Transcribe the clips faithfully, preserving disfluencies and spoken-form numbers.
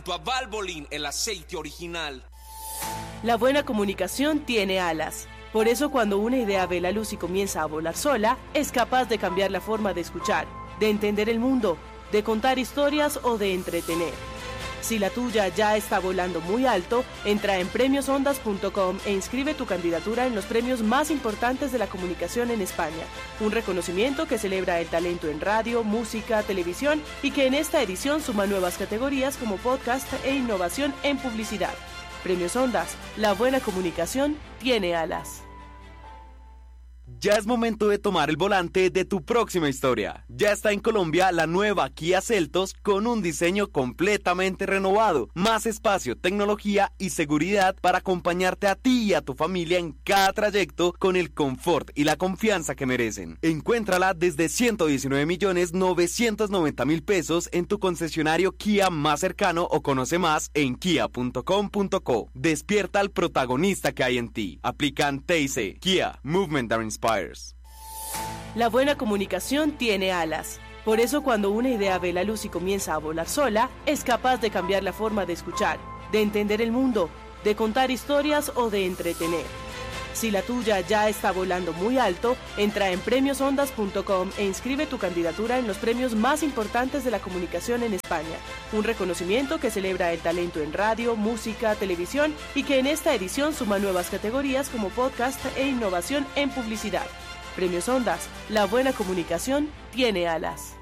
A Valvoline, el aceite original. La buena comunicación tiene alas. Por eso cuando una idea ve la luz y comienza a volar sola, es capaz de cambiar la forma de escuchar, de entender el mundo, de contar historias o de entretener. Si la tuya ya está volando muy alto, entra en premios ondas punto com e inscribe tu candidatura en los premios más importantes de la comunicación en España. Un reconocimiento que celebra el talento en radio, música, televisión y que en esta edición suma nuevas categorías como podcast e innovación en publicidad. Premios Ondas, la buena comunicación tiene alas. Ya es momento de tomar el volante de tu próxima historia. Ya está en Colombia la nueva Kia Seltos con un diseño completamente renovado, más espacio, tecnología y seguridad para acompañarte a ti y a tu familia en cada trayecto con el confort y la confianza que merecen. Encuéntrala desde ciento diecinueve millones novecientos noventa mil pesos en tu concesionario Kia más cercano o conoce más en kia punto com punto co. Despierta al protagonista que hay en ti. Aplican T I C. Kia, Movement that Inspires. La buena comunicación tiene alas. Por eso cuando una idea ve la luz y comienza a volar sola, es capaz de cambiar la forma de escuchar, de entender el mundo, de contar historias o de entretener. Si la tuya ya está volando muy alto, entra en premios ondas punto com e inscribe tu candidatura en los premios más importantes de la comunicación en España. Un reconocimiento que celebra el talento en radio, música, televisión y que en esta edición suma nuevas categorías como podcast e innovación en publicidad. Premios Ondas, la buena comunicación tiene alas.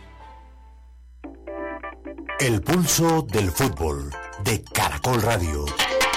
El pulso del fútbol de Caracol Radio.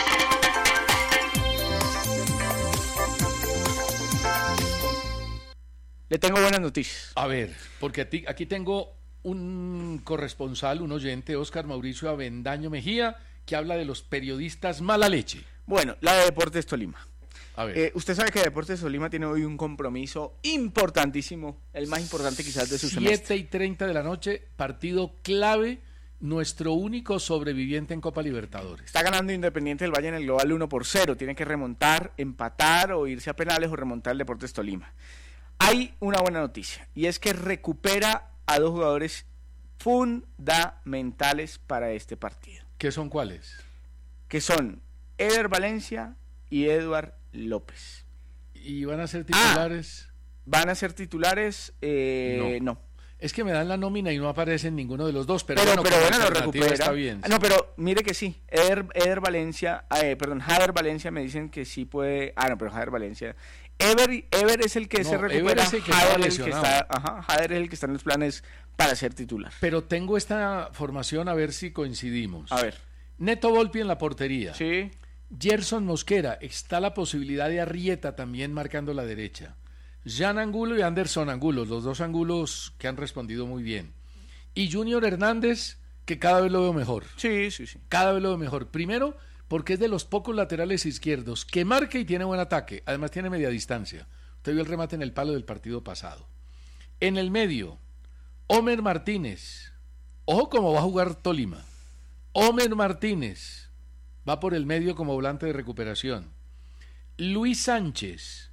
Le tengo buenas noticias. A ver, porque a ti, aquí tengo un corresponsal, un oyente, Óscar Mauricio Avendaño Mejía, que habla de los periodistas mala leche. Bueno, la de Deportes Tolima. A ver. Eh, usted sabe que Deportes Tolima tiene hoy un compromiso importantísimo, el más importante quizás de su semestre. siete y treinta de la noche, partido clave, nuestro único sobreviviente en Copa Libertadores. Está ganando Independiente del Valle en el global uno por cero. Tiene que remontar, empatar o irse a penales o remontar el Deportes Tolima. Hay una buena noticia y es que recupera a dos jugadores fundamentales para este partido. ¿Qué son cuáles? Que son Eder Valencia y Eduard López. ¿Y van a ser titulares? Ah, ¿Van a ser titulares? Eh, no. no. Es que me dan la nómina y no aparecen ninguno de los dos, pero, pero bueno, pero bueno lo recupera. Está bien. No, pero mire que sí. Eder, Eder Valencia, eh, perdón, Jader Valencia me dicen que sí puede. Ah, no, pero Jader Valencia. Ever, Ever es el que no, se recupera. Es el que Jader, es el que está, ajá, Jader es el que está en los planes para ser titular. Pero tengo esta formación a ver si coincidimos. A ver. Neto Volpi en la portería. Sí. Gerson Mosquera, está la posibilidad de Arrieta también marcando la derecha. Jean Angulo y Anderson Angulo, los dos Angulos que han respondido muy bien. Y Junior Hernández, que cada vez lo veo mejor. Sí, sí, sí. Cada vez lo veo mejor. Primero, porque es de los pocos laterales izquierdos que marca y tiene buen ataque. Además tiene media distancia. Usted vio el remate en el palo del partido pasado. En el medio, Homer Martínez. Ojo cómo va a jugar Tolima. Homer Martínez va por el medio como volante de recuperación. Luis Sánchez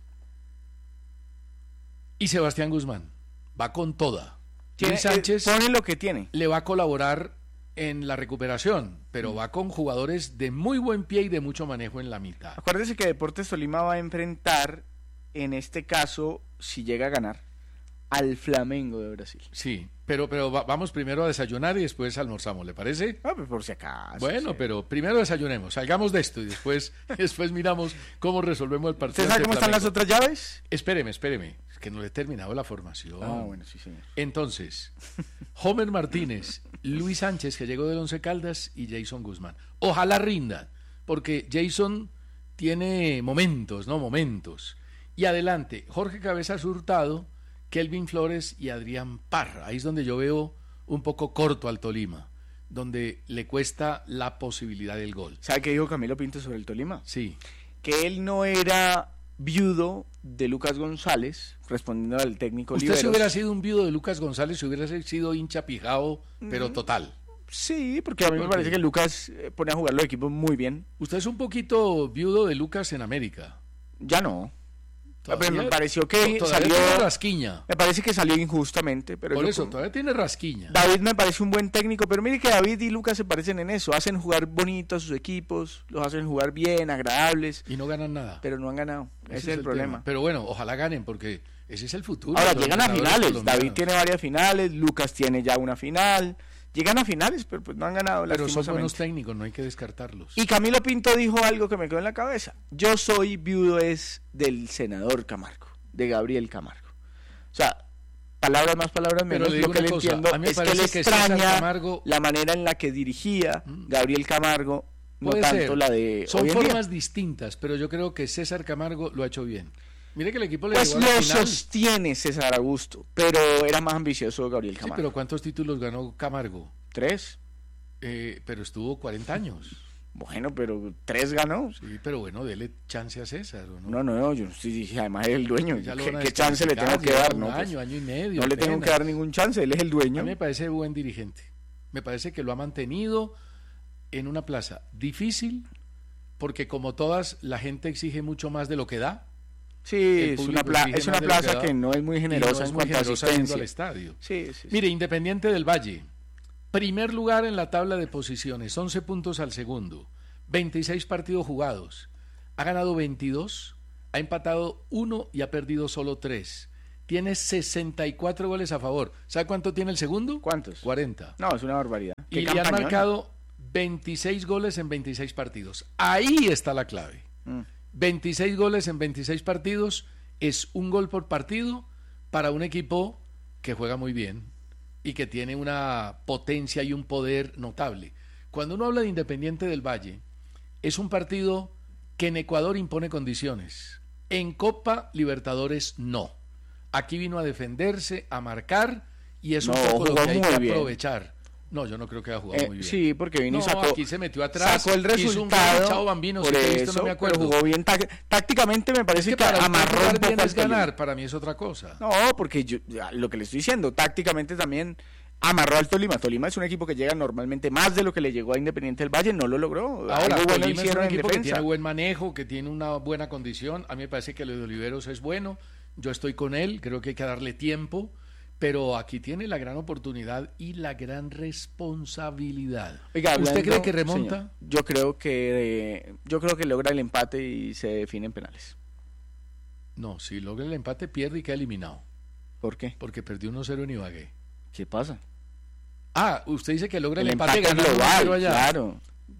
y Sebastián Guzmán. Va con toda. Luis Sánchez pone lo que tiene. Le va a colaborar en la recuperación, pero mm. va con jugadores de muy buen pie y de mucho manejo en la mitad. Acuérdese que Deportes Tolima va a enfrentar, en este caso, si llega a ganar, al Flamengo de Brasil. Sí, pero pero va, vamos primero a desayunar y después almorzamos, ¿le parece? Ah, pues por si acaso. Bueno, sí. Pero primero desayunemos, salgamos de esto y después después miramos cómo resolvemos el partido. ¿Usted sabe cómo están las otras llaves? Espéreme, espéreme, es que no le he terminado la formación. Ah, bueno, sí, señor. Entonces, Homer Martínez, Luis Sánchez, que llegó del Once Caldas, y Jason Guzmán. Ojalá rinda, porque Jason tiene momentos, ¿no? Momentos. Y adelante, Jorge Cabezas Hurtado, Kelvin Flores y Adrián Parra. Ahí es donde yo veo un poco corto al Tolima, donde le cuesta la posibilidad del gol. ¿Sabe qué dijo Camilo Pinto sobre el Tolima? Sí. Que él no era viudo de Lucas González, respondiendo al técnico Usted Liberos. si hubiera sido un viudo de Lucas González, si hubiera sido hincha pijao, pero total. Sí, porque a mí me parece que Lucas pone a jugar los equipos muy bien. Usted es un poquito viudo de Lucas en América. Ya no. Pero me pareció que todavía salió tiene rasquiña. Me parece que salió injustamente, pero Por yo- eso, todavía tiene rasquiña. David me parece un buen técnico, pero mire que David y Lucas se parecen en eso, hacen jugar bonito a sus equipos, los hacen jugar bien, agradables, Y no ganan nada. pero no han ganado. Ese, es el, tema. problema. Pero bueno, ojalá ganen porque ese es el futuro. Ahora de los llegan a entrenadores finales, colombianos. David tiene varias finales, Lucas tiene ya una final, llegan a finales, pero pues no han ganado Pero son buenos lastimosamente. técnicos, no hay que descartarlos. Y Camilo Pinto dijo algo que me quedó en la cabeza. Yo soy viudo es del senador Camargo, de Gabriel Camargo. O sea, palabras más, palabras Pero menos, le digo lo que una le cosa, entiendo a mí me es que parece le que César extraña Camargo- la manera en la que dirigía Gabriel Camargo, no Puede tanto ser. la de Son hoy en día. formas distintas, pero yo creo que César Camargo lo ha hecho bien. Mire que el equipo le Pues llegó a la lo final. sostiene César Augusto, pero era más ambicioso Gabriel Sí, Camargo. pero ¿cuántos títulos ganó Camargo? Tres. Eh, pero estuvo cuarenta años. Bueno, pero tres ganó. Sí, pero bueno, dele chance a César, ¿o no? No, no, no, yo sí dije, además es el dueño. Ya lo ¿Qué, van a qué chance le tengo que descalificar, dar? lleva No, un pues, año, año y medio. no le tengo apenas. que dar ningún chance, él es el A dueño. mí me parece buen dirigente. Me parece que lo ha mantenido en una plaza difícil, porque como todas, la gente exige mucho más de lo que da. Sí, El es público una, pla- exige es una más de lo que plaza da que no es muy y no generosa es en muy cuanto a generosa yendo asistencia. al estadio. Sí, sí, sí. Mire, Independiente del Valle, primer lugar en la tabla de posiciones, once puntos al segundo, veintiséis partidos jugados, ha ganado veintidós, ha empatado uno y ha perdido solo tres. Tiene sesenta y cuatro goles a favor. ¿Sabe cuánto tiene el segundo? ¿Cuántos? cuarenta. No, es una barbaridad. Y ¿Qué le han campañón? marcado veintiséis goles en veintiséis partidos. Ahí está la clave. Mm. veintiséis goles en veintiséis partidos es un gol por partido para un equipo que juega muy bien y que tiene una potencia y un poder notable. Cuando uno habla de Independiente del Valle, es un partido que en Ecuador impone condiciones. En Copa Libertadores no. Aquí vino a defenderse, a marcar y es un No, poco lo jugó que hay muy que bien. aprovechar. No, yo no creo que haya jugado Eh, muy bien. sí, porque vino No, y sacó, aquí se metió atrás, sacó el hizo un resultado. gol, Chao Bambino, por si te he visto, eso, no me acuerdo. pero jugó bien. Tá- tácticamente me Es parece que que, para usted amarró jugar un poco bien al es Tolima. ganar, para mí es otra cosa. No, porque yo, ya, lo que le estoy diciendo, tácticamente también amarró al Tolima. Tolima es un equipo que llega normalmente más de lo que le llegó a Independiente del Valle, no lo logró. Ahora, Algo bueno Tolima es un hicieron en equipo que defensa. tiene buen manejo, que tiene una buena condición. A mí me parece que lo de Oliveros es bueno. Yo estoy con él, creo que hay que darle tiempo. Pero aquí tiene la gran oportunidad y la gran responsabilidad. Oiga, ¿Usted hablando- cree que remonta? señor, yo creo que eh, yo creo que logra el empate y se define en penales. No, si logra el empate, pierde y queda eliminado. ¿Por qué? Porque perdió uno cero en Ibagué. ¿Qué pasa? Ah, usted dice que logra el, El empate, empate ganando uno cero global, allá. claro.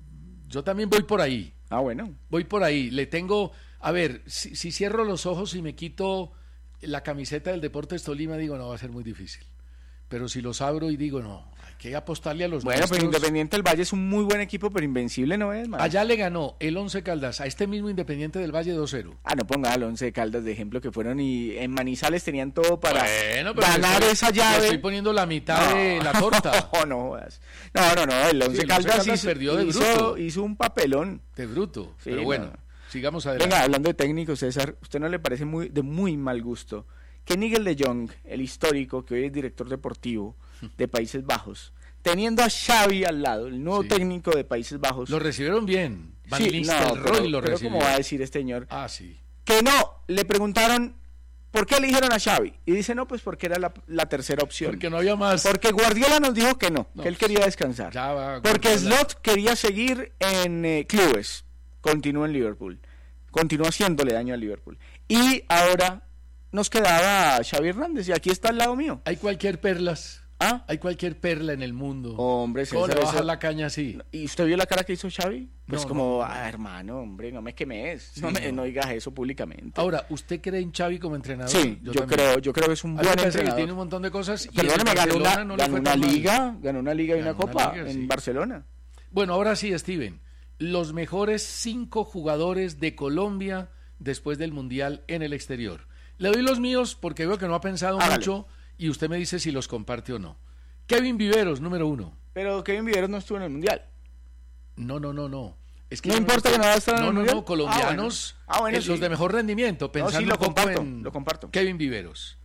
Yo también voy por ahí. Ah, bueno. Voy por ahí. Le tengo. A ver, si, si cierro los ojos y me quito la camiseta del Deportes Tolima, digo, no, va a ser muy difícil. Pero si los abro y digo, no, hay que apostarle a los Bueno, pero nuestros. Independiente del Valle es un muy buen equipo, pero invencible no es, man. Allá le ganó el Once Caldas a este mismo Independiente del Valle dos cero. Ah, no ponga al Once Caldas de ejemplo, que fueron y en Manizales tenían todo para Bueno, pero ganar le estoy- esa le llave. estoy poniendo la mitad de la torta. No, no jodas. No, no, no, el Once el Once Caldas, Caldas hizo, perdió de hizo- bruto. hizo un papelón. De bruto. Sí, Pero bueno, no. sigamos adelante. Venga, hablando de técnicos, César, ¿usted no le parece muy de muy mal gusto que Nigel de Jong, el histórico, que hoy es director deportivo de Países Bajos, teniendo a Xavi al lado, el nuevo Sí. técnico de Países Bajos? Lo recibieron bien. Van Sí, no, Nistelrooy pero, lo pero recibió. ¿cómo va a decir este señor? Ah, sí. Que no, le preguntaron ¿por qué eligieron a Xavi? Y dice, no, pues porque era la, la tercera opción. Porque no había más. Porque Guardiola nos dijo que no, No, que él pues, quería descansar. Ya va Porque Guardiola. Slot quería seguir en eh, clubes. Continúa en Liverpool. Continúa haciéndole daño a Liverpool. Y ahora nos quedaba Xavi Hernández y aquí está al lado mío. Hay cualquier perlas. ¿Ah? Hay cualquier perla en el mundo. Hombre, ¿Cómo le César, baja eso- la caña así? ¿Y usted vio la cara que hizo Xavi? Pues No, como, no. ah, hermano, hombre, no me quemes. Sí, no, me, no. no digas eso públicamente. Ahora, ¿usted cree en Xavi como entrenador? sí, yo, también. creo, yo creo que es un A mí me buen parece que entrenador. tiene un montón de cosas. Y en Perdóneme, ganó Barcelona una, no le ganó fue una tan mal. liga, ganó una liga y una Ganó una copa liga, en sí. Barcelona. Bueno, ahora sí, Steven. Los mejores cinco jugadores de Colombia después del Mundial en el exterior. Le doy los míos porque veo que no ha pensado Hágale. mucho y usted me dice si los comparte o no. Kevin Viveros, número uno. Pero Kevin Viveros no estuvo en el Mundial. No, no, no, no. Es ¿No importa que no va a estar en no, el no, Mundial? no, colombianos, Ah, bueno. Ah, bueno, eh, los sí. de mejor rendimiento, pensando sí, lo un poco comparto, en lo comparto. Kevin Viveros.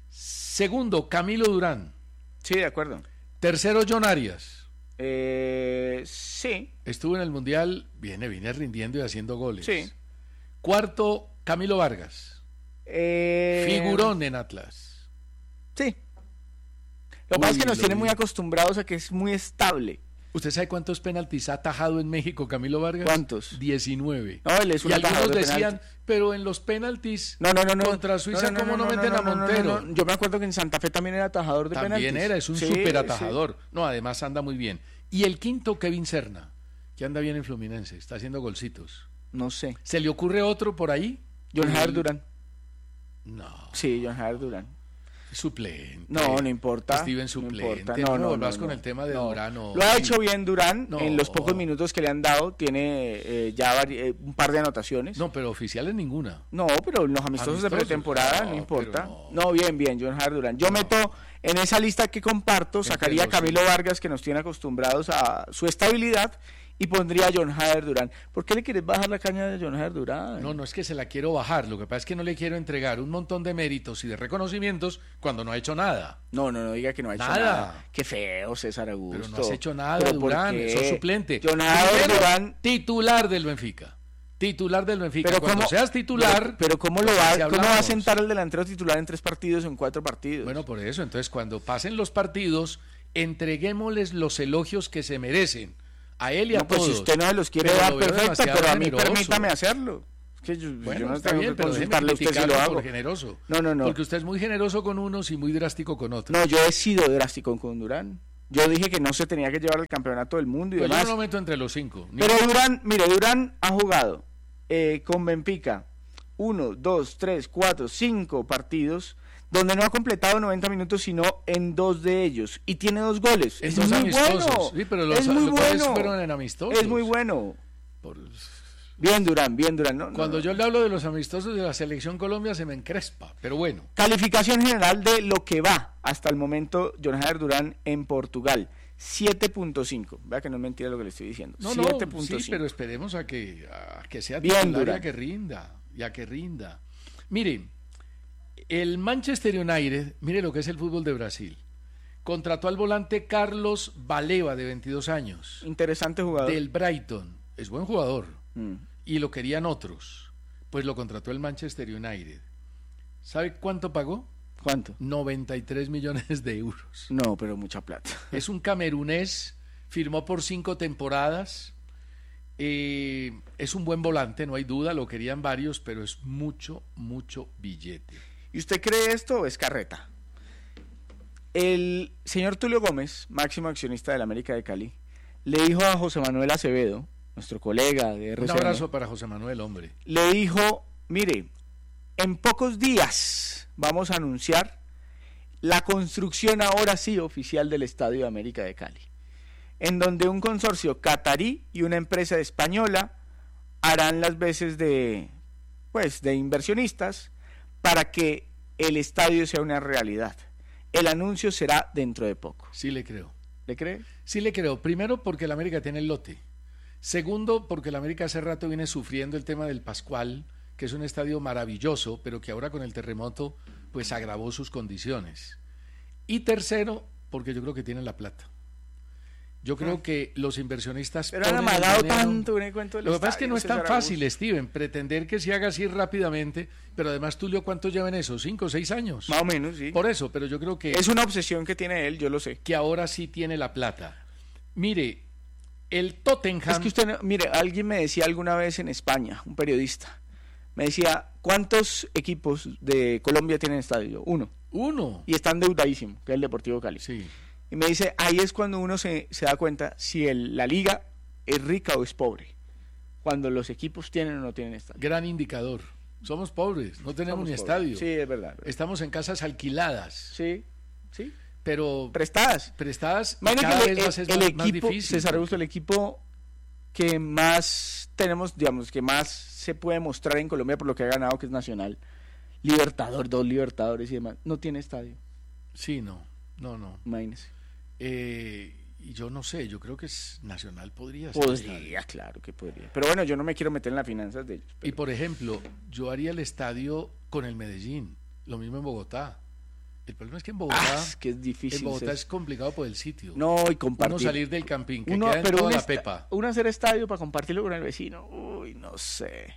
Segundo, Camilo Durán. Sí, de acuerdo. Tercero, John Arias. Eh, sí, Estuvo en el Mundial, viene, viene rindiendo y haciendo goles. Sí. Cuarto, Camilo Vargas. Eh, Figurón en Atlas. Sí. Lo que pasa es que Uy, nos lo tiene vi. muy acostumbrados a que es muy estable. ¿Usted sabe cuántos penaltis ha atajado en México Camilo Vargas? ¿Cuántos? diecinueve. No, él es un y algunos atajador de decían, penalti. pero en los penaltis No, no, no, no. contra Suiza, no, no, ¿cómo no, no, meten no, a no, no, Montero? no, no. Yo me acuerdo que en Santa Fe también era atajador de penaltis. También era, es un Sí, súper sí. atajador. No, además anda muy bien. Y el quinto, Kevin Serna, que anda bien en Fluminense, está haciendo golcitos. No sé. ¿Se le ocurre otro por ahí? John El- Javier Durán. No, Sí, John Javier Durán. suplente. No, no importa. Steven no suplente. importa. No, No, no, no, volvás no, con no. el tema de No. Durán. o- Lo ha hecho bien Durán No. en los pocos minutos que le han dado. Tiene eh, ya vari- eh, un par de anotaciones. No, pero oficiales ninguna. No, pero los amistosos de Amistosos, pretemporada, no, no, importa. pero No. no. bien, bien, John Javier Durán. Yo No. meto en esa lista que comparto, Entre sacaría a los Camilo cinco. Vargas, que nos tiene acostumbrados a su estabilidad, y pondría a John Javier Durán. ¿Por qué le quieres bajar la caña de John Javier Durán? No, no es que se la quiero bajar. Lo que pasa es que no le quiero entregar un montón de méritos y de reconocimientos cuando no ha hecho nada. No, no, no diga que no ha hecho Nada. nada. Qué feo, César Augusto. Pero no has hecho nada, ¿Pero por Durán. qué? Sos suplente. John Javier Primero, Durán. titular del Benfica. Titular del Benfica. Pero Cuando cómo, seas titular. Pero, pero ¿cómo, lo pues, va, así ¿cómo va a hablamos. sentar el delantero titular en tres partidos o en cuatro partidos? Bueno, por eso. Entonces, cuando pasen los partidos, entreguémosles los elogios que se merecen. A él y a no, pues todos. si usted no se los quiere Pero dar, lo veo perfecto, demasiado pero a mí generoso. permítame hacerlo. Es que yo, Bueno, yo no está tengo bien, que pero déjeme consultarle a usted si lo criticarlo hago. por generoso. No, no, no. Porque usted es muy generoso con unos y muy drástico con otros. No, yo he sido drástico con Durán. Yo dije que no se tenía que llevar el campeonato del mundo y Pues yo demás. no lo meto entre los cinco. Ni- Pero Durán, mire, Durán ha jugado eh, con Benfica uno, dos, tres, cuatro, cinco partidos donde no ha completado noventa minutos sino en dos de ellos y tiene dos goles. Es Estos muy amistosos. bueno. Sí, pero los, es muy los goles bueno. fueron en amistosos. Es muy bueno. Por- Bien Durán, bien Durán. No, no, Cuando no. yo le hablo de los amistosos de la selección Colombia se me encrespa, pero bueno. Calificación general de lo que va hasta el momento John Javier Durán en Portugal. siete punto cinco. Vea que no es mentira lo que le estoy diciendo. No, siete no, punto cinco. sí, pero esperemos a que, a que sea Bien, titular y Durán. a que rinda, y a que rinda. Mire, el Manchester United, mire lo que es el fútbol de Brasil. Contrató al volante Carlos Baleva, de veintidós años, Interesante jugador. del Brighton. Es buen jugador. Mm. Y lo querían otros. Pues lo contrató el Manchester United. ¿Sabe cuánto pagó? ¿Cuánto? noventa y tres millones de euros. No, pero mucha plata. Es un camerunés, firmó por cinco temporadas. Eh, es un buen volante, no hay duda, lo querían varios, pero es mucho, mucho billete. ¿Y usted cree esto o es carreta? El señor Tulio Gómez, máximo accionista de la América de Cali, le dijo a José Manuel Acevedo, nuestro colega de R Un C N, abrazo para José Manuel, hombre. le dijo, mire, en pocos días vamos a anunciar la construcción ahora sí oficial del Estadio de América de Cali, en donde un consorcio catarí y una empresa española harán las veces de, pues, de inversionistas para que el estadio sea una realidad. El anuncio será dentro de poco. Sí le creo. ¿Le cree? Sí le creo. Primero porque el América tiene el lote. Segundo porque el América hace rato viene sufriendo el tema del Pascual, que es un estadio maravilloso, pero que ahora con el terremoto pues agravó sus condiciones. Y tercero, porque yo creo que tienen la plata. Yo creo que los inversionistas Pero han ponen el amagado dinero. tanto en el cuento del Lo que pasa es que estadio, no es tan César fácil, Augusto. Steven, pretender que se haga así rápidamente, pero además Tulio, ¿cuántos llevan eso? ¿Cinco o seis años? Más o menos, sí. Por eso, pero yo creo que, Es una obsesión que tiene él, yo lo sé. que ahora sí tiene la plata. Mire, el Tottenham... Es que usted, no- mire, alguien me decía alguna vez en España, un periodista, me decía, ¿cuántos equipos de Colombia tienen estadio? Uno. Uno. Y está endeudadísimo, que es el Deportivo Cali. Sí. Y me dice, ahí es cuando uno se, se da cuenta si el- la liga es rica o es pobre. Cuando los equipos tienen o no tienen estadio. Gran indicador. Somos pobres, no tenemos Somos ni pobres. estadio. Sí, es verdad. Estamos en casas alquiladas, Sí, sí. pero Prestadas. prestadas y Imagina cada que el, vez va a ser el más, más equipo, difícil. César Augusto, el equipo que más tenemos, digamos, que más se puede mostrar en Colombia por lo que ha ganado, que es Nacional, Libertador, dos Libertadores y demás, no tiene estadio, Sí, no, no, no. imagínese. Eh, y yo no sé, yo creo que es Nacional podría ser estadio. Podría, claro que podría. Pero bueno, yo no me quiero meter en las finanzas de ellos. Y pero- por ejemplo, yo haría el estadio con el Medellín, lo mismo en Bogotá. El problema es que en Bogotá, Ah, es que es difícil. en Bogotá César. es complicado por el sitio. No, y Uno compartir. salir del campín, que Uno- queda en pero toda un la esta- pepa. uno hacer estadio para compartirlo con el vecino. Uy, no sé.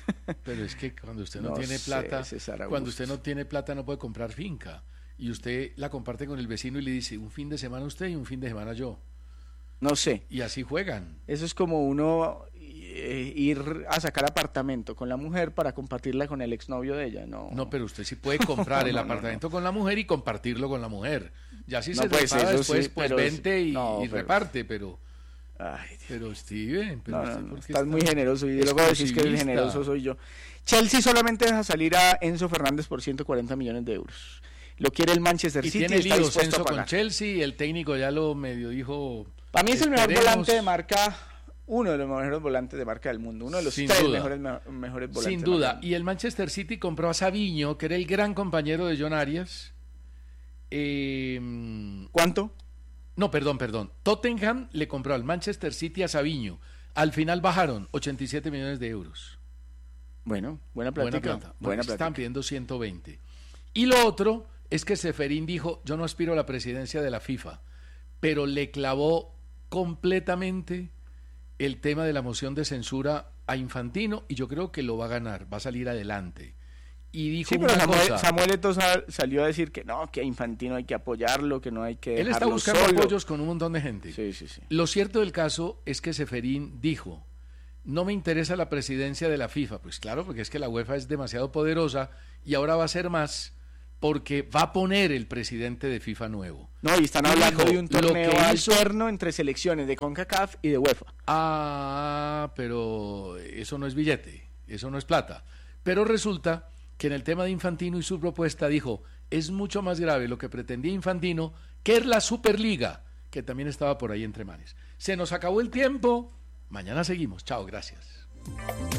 Pero es que cuando usted no, No tiene sé, plata, César cuando Augusto. usted no tiene plata no puede comprar finca. Y usted la comparte con el vecino y le dice, un fin de semana usted y un fin de semana yo. No sé. Y así juegan. Eso es como uno eh, ir a sacar apartamento con la mujer para compartirla con el exnovio de ella. No, No, pero usted sí puede comprar el No, no, no. apartamento con la mujer y compartirlo con la mujer. Ya si No, se pues, repara eso después, sí, pues pero es- vente y, no, y pero- reparte, pero... Ay, Dios. Pero Steven, pero No, usted no, no, ¿por qué estás está muy generoso y luego decís que el exclusivista? generoso soy yo. Chelsea solamente deja salir a Enzo Fernández por ciento cuarenta millones de euros. Lo quiere el Manchester Y City tiene y está líos dispuesto Enzo a con pagar. Chelsea, el técnico ya lo medio dijo... Para mí es el mejor esperemos. volante de marca, uno de los mejores volantes de marca del mundo, uno de los Sin tres duda. mejores, me- mejores volantes. Sin de duda. marca del Y el Manchester City compró a Savinho, que era el gran compañero de John Arias. Eh, mundo. ¿Cuánto? no, perdón, perdón. Tottenham le compró al Manchester City a Savinho. Al final bajaron ochenta y siete millones de euros. Bueno, buena Buena plática. plata. Buena Están plática. pidiendo ciento veinte. Y lo otro es que Ceferín dijo, yo no aspiro a la presidencia de la FIFA, pero le clavó completamente el tema de la moción de censura a Infantino y yo creo que lo va a ganar, va a salir adelante. Y dijo Sí, pero una Samuel, cosa, Samuel Eto'o sal- salió a decir que no, que a Infantino hay que apoyarlo, que no hay que él está dejarlo buscando solo. apoyos con un montón de gente. Sí, sí, sí. Lo cierto del caso es que Ceferín dijo, no me interesa la presidencia de la FIFA. Pues claro, porque es que la UEFA es demasiado poderosa y ahora va a ser más porque va a poner el presidente de FIFA nuevo. No, y están Y hablando dijo, de un lo torneo que hizo- alterno entre selecciones de CONCACAF y de UEFA. Ah, pero eso no es billete, eso no es plata. Pero resulta que en el tema de Infantino y su propuesta dijo, es mucho más grave lo que pretendía Infantino que es la Superliga, que también estaba por ahí entre manes. Se nos acabó el tiempo, mañana seguimos, chao, gracias.